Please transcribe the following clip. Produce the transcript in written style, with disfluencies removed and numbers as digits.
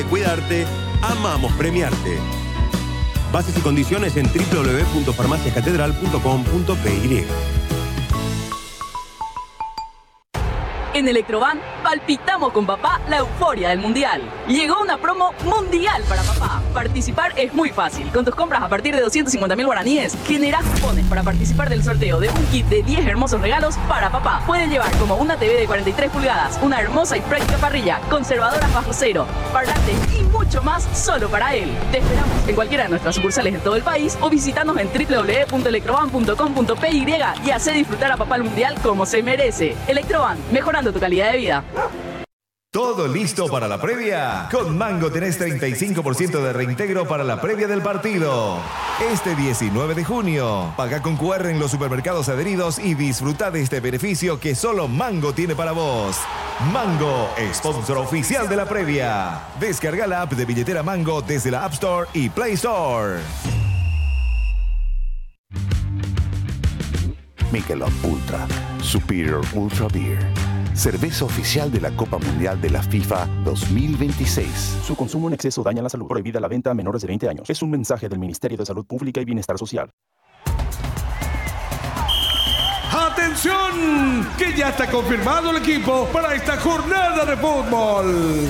Cuidarte, amamos premiarte. Bases y condiciones en www.farmaciacatedral.com.py. En Electroban, palpitamos con papá la euforia del Mundial. Llegó una promo mundial para papá. Participar es muy fácil. Con tus compras a partir de 250.000 guaraníes, generás cupones para participar del sorteo de un kit de 10 hermosos regalos para papá. Puedes llevar como una TV de 43 pulgadas, una hermosa y práctica parrilla, conservadoras bajo cero, parlantes y mucho más solo para él. Te esperamos en cualquiera de nuestras sucursales de todo el país o visítanos en www.electroban.com.py y hacé disfrutar a papá el Mundial como se merece. Electroban, mejorando tu calidad de vida. ¿Todo listo para la previa? Con Mango tenés 35% de reintegro para la previa del partido. Este 19 de junio, paga con QR en los supermercados adheridos y disfruta de este beneficio que solo Mango tiene para vos. Mango, sponsor oficial de la previa. Descarga la app de billetera Mango desde la App Store y Play Store. Michelob Ultra, Superior Ultra Beer. Cerveza oficial de la Copa Mundial de la FIFA 2026. Su consumo en exceso daña la salud. Prohibida la venta a menores de 20 años. Es un mensaje del Ministerio de Salud Pública y Bienestar Social. ¡Atención! Que ya está confirmado el equipo para esta jornada de fútbol.